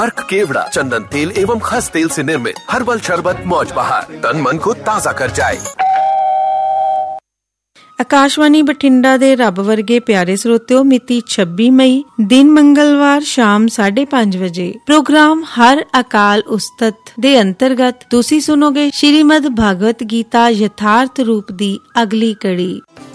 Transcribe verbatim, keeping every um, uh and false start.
अर्क केवड़ा, चंदन तेल एवं खस तेल से निर्मित हर्बल शरबत मौज बहार तन मन को ताज़ा कर जाए। आकाशवाणी बठिंडा दे रब वर्गे प्यारे श्रोतिओ, मिति छब्बी मई दिन मंगलवार शाम साढ़े पांच बजे प्रोग्राम हर अकाल उस्तत दे अंतर्गत तुसी सुनोगे श्रीमद भागवत गीता यथार्थ रूप दी अगली कड़ी।